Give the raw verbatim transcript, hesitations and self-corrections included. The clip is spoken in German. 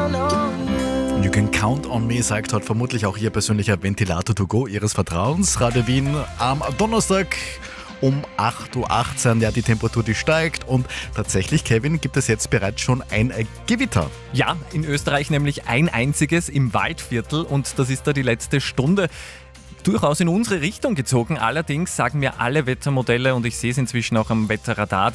You can count on me, sagt heute vermutlich auch Ihr persönlicher Ventilator to go Ihres Vertrauens. Radio Wien am Donnerstag um acht Uhr achtzehn. Ja, die Temperatur, die steigt und tatsächlich, Kevin, gibt es jetzt bereits schon ein Gewitter. Ja, in Österreich nämlich ein einziges im Waldviertel und das ist da die letzte Stunde. Durchaus in unsere Richtung gezogen. Allerdings sagen mir alle Wettermodelle und ich sehe es inzwischen auch am Wetterradar,